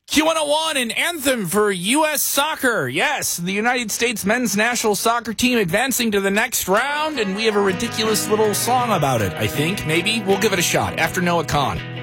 Q101, an anthem for U.S. soccer. Yes, the United States men's national soccer team advancing to the next round, and we have a ridiculous little song about it, I think. Maybe. We'll give it a shot after Noah Khan.